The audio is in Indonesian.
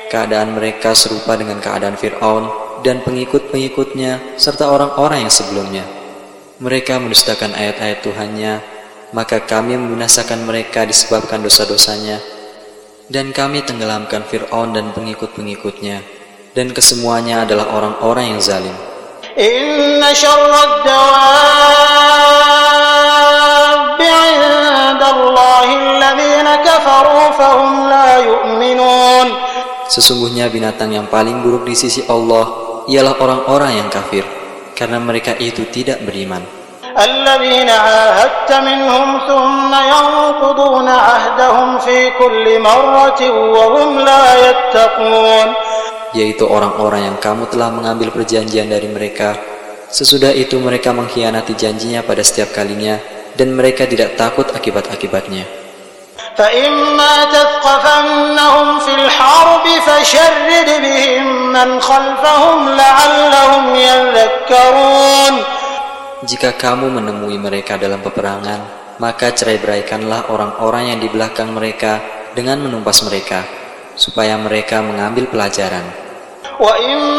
Keadaan mereka serupa dengan keadaan Fir'aun dan pengikut-pengikutnya serta orang-orang yang sebelumnya. Mereka mendustakan ayat-ayat Tuhannya, maka kami membinasakan mereka disebabkan dosa-dosanya. Dan kami tenggelamkan Fir'aun dan pengikut-pengikutnya, dan kesemuanya adalah orang-orang yang zalim. Inna syarrad dawabbi 'indallahi alladhina kafaru fahum la yu'minun. Sesungguhnya binatang yang paling buruk di sisi Allah ialah orang-orang yang kafir, karena mereka itu tidak beriman. الذين عاهدت منهم ثم ينقضون عهدهم في كل مرة وهم لا يتقون. Yaitu orang-orang yang kamu telah mengambil perjanjian dari mereka, sesudah itu mereka mengkhianati janjinya pada setiap kalinya, dan mereka tidak takut akibat-akibatnya. فإما تثقفنهم في الحرب فشرد بهم من خلفهم لعلهم يذكرون. Jika kamu menemui mereka dalam peperangan, maka cerai-beraikanlah orang-orang yang di belakang mereka dengan menumpas mereka, supaya mereka mengambil pelajaran.